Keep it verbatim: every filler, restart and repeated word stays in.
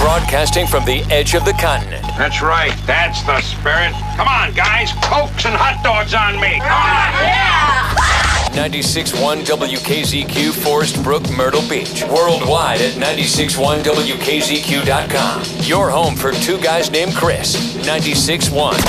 Broadcasting from the edge of the continent. That's right. That's the spirit. Come on, guys. Cokes and hot dogs on me. Come on. Yeah! ninety-six point one W K Z Q, Forest Brook, Myrtle Beach. Worldwide at ninety-six point one W K Z Q dot com. Your home for two guys named Chris. ninety-six point one.